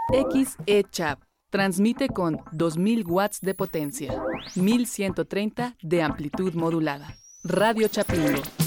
XE-Chap. Transmite con 2000 watts de potencia, 1130 de amplitud modulada. Radio Chapingo.